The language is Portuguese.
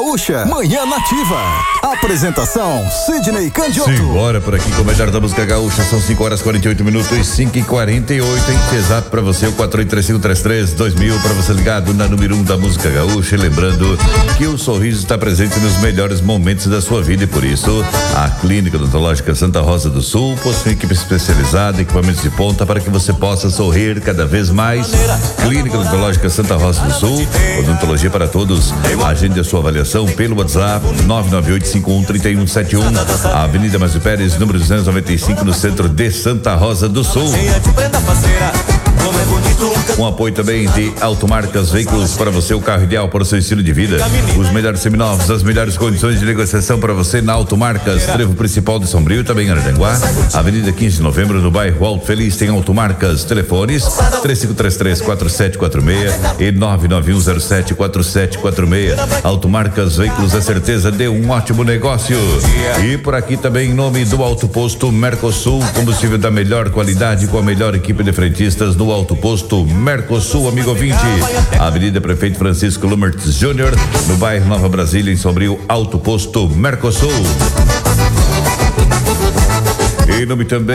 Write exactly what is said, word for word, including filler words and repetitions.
Gaúcha, Manhã Nativa. Apresentação, Sidney Candioto. Simbora por aqui com o melhor da música gaúcha. São cinco horas e quarenta e oito minutos, cinco e quarenta e oito, hein? Exato pra você, o quatro oito três cinco três três dois mil, pra você ligado na número um da música gaúcha. E lembrando que o sorriso está presente nos melhores momentos da sua vida e por isso a Clínica Odontológica Santa Rosa do Sul possui equipe especializada, equipamentos de ponta para que você possa sorrir cada vez mais. Clínica Odontológica Santa Rosa do Sul, odontologia para todos. Agende a sua avaliação pelo WhatsApp nove nove oito cinco um três um sete um, Avenida Márcio Pérez, número duzentos e noventa e cinco, no centro de Santa Rosa do Sul. Com apoio também de Automarcas Veículos, para você o carro ideal para o seu estilo de vida. Os melhores seminovos, as melhores condições de negociação para você na Automarcas, trevo principal de Sombrio, também em Araranguá, Avenida quinze de novembro, no bairro Alto Feliz, tem Automarcas. Telefones três cinco três três quatro sete quatro seis e nove nove um zero sete quatro sete quatro seis. Automarcas Veículos, a certeza de um ótimo negócio. E por aqui também em nome do Auto Posto Mercosul, combustível da melhor qualidade com a melhor equipe de frentistas no Auto Posto Mercosul, amigo ouvinte. Avenida Prefeito Francisco Lumertz Júnior, no bairro Nova Brasília, em Sombrio, Auto Posto Mercosul. Em nome também